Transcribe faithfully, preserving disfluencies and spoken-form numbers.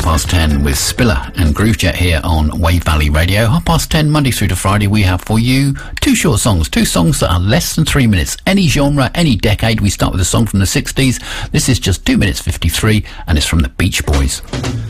half past ten with Spiller and Groovejet here on Wave Valley Radio. Half past ten, Monday through to Friday, we have for you two short songs, two songs that are less than three minutes. Any genre, any decade. We start with a song from the sixties. This is just two minutes fifty-three, and it's from the Beach Boys.